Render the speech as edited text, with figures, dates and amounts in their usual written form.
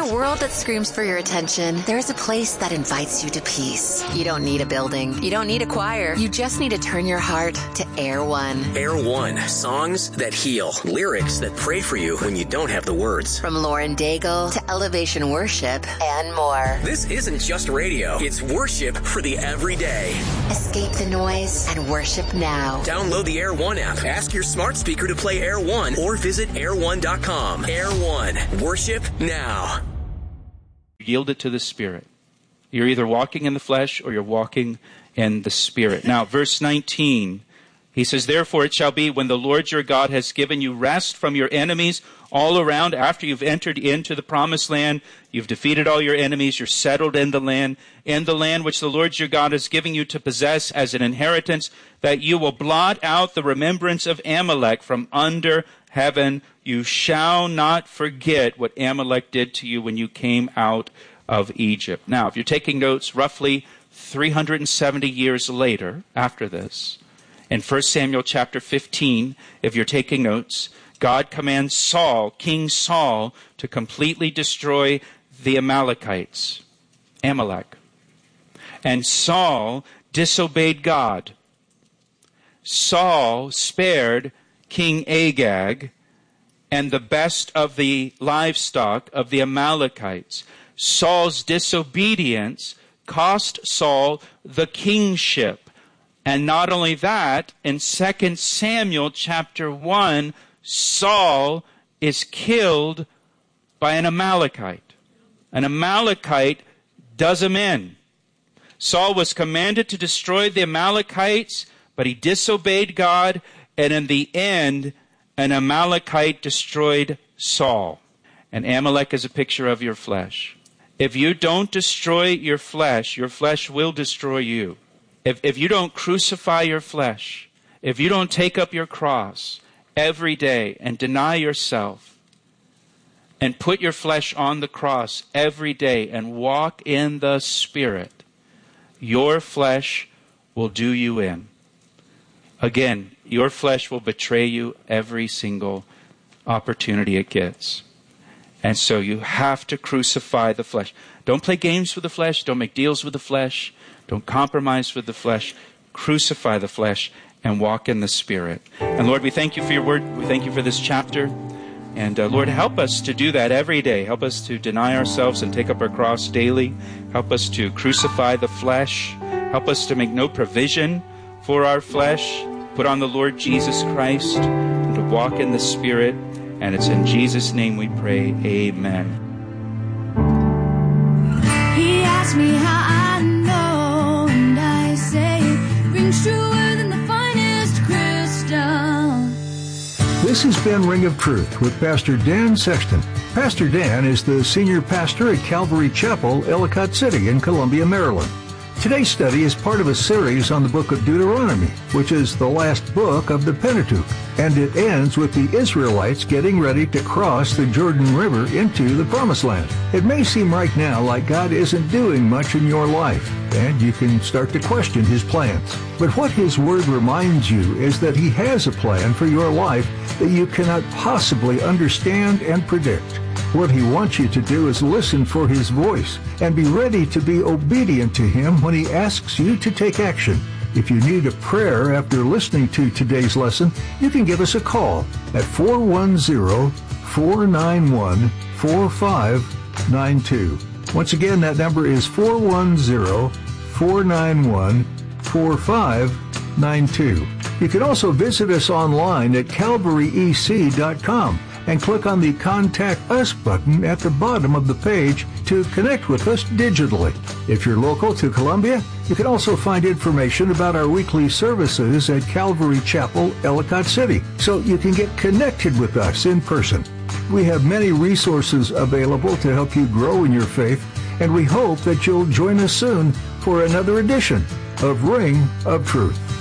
a world that screams for your attention, there's a place that invites you to peace. You don't need a building. You don't need a choir. You just need to turn your heart to Air One. Air One. Songs that heal. Lyrics that pray for you when you don't have the words. From Lauren Daigle to Elevation Worship and more. This isn't just radio. It's worship for the everyday. Escape the noise and worship now. Download the Air One app. Ask your smart speaker to play Air One or visit air1.com. Air One. Worship now. Yield it to the Spirit. You're either walking in the flesh or you're walking in the Spirit. Now, verse 19, he says, therefore it shall be when the Lord your God has given you rest from your enemies all around after you've entered into the promised land, you've defeated all your enemies, you're settled in the land which the Lord your God is giving you to possess as an inheritance, that you will blot out the remembrance of Amalek from under heaven. You shall not forget what Amalek did to you when you came out of Egypt. Now, if you're taking notes, roughly 370 years later, after this, in 1 Samuel chapter 15, if you're taking notes, God commands Saul, King Saul, to completely destroy the Amalekites, Amalek. And Saul disobeyed God. Saul spared King Agag and the best of the livestock of the Amalekites. Saul's disobedience cost Saul the kingship. And not only that, in 2 Samuel chapter 1, Saul is killed by an Amalekite. An Amalekite does him in. Saul was commanded to destroy the Amalekites, but he disobeyed God, and in the end, an Amalekite destroyed Saul. And Amalek is a picture of your flesh. If you don't destroy your flesh will destroy you. If you don't crucify your flesh, if you don't take up your cross every day and deny yourself and put your flesh on the cross every day and walk in the Spirit, your flesh will do you in. Again, your flesh will betray you every single opportunity it gets. And so you have to crucify the flesh. Don't play games with the flesh. Don't make deals with the flesh. Don't compromise with the flesh. Crucify the flesh and walk in the Spirit. And Lord, we thank you for your word. We thank you for this chapter. And Lord, help us to do that every day. Help us to deny ourselves and take up our cross daily. Help us to crucify the flesh. Help us to make no provision for our flesh. Put on the Lord Jesus Christ and to walk in the Spirit. And it's in Jesus' name we pray. Amen. He asked me how I know, and I say it rings truer than the finest crystal. This has been Ring of Truth with Pastor Dan Sexton. Pastor Dan is the senior pastor at Calvary Chapel, Ellicott City in Columbia, Maryland. Today's study is part of a series on the book of Deuteronomy, which is the last book of the Pentateuch, and it ends with the Israelites getting ready to cross the Jordan River into the Promised Land. It may seem right now like God isn't doing much in your life, and you can start to question His plans. But what His Word reminds you is that He has a plan for your life that you cannot possibly understand and predict. What He wants you to do is listen for His voice and be ready to be obedient to Him when He asks you to take action. If you need a prayer after listening to today's lesson, you can give us a call at 410-491-4592. Once again, that number is 410-491-4592. You can also visit us online at calvaryec.com. and click on the Contact Us button at the bottom of the page to connect with us digitally. If you're local to Columbia, you can also find information about our weekly services at Calvary Chapel, Ellicott City, so you can get connected with us in person. We have many resources available to help you grow in your faith, and we hope that you'll join us soon for another edition of Ring of Truth.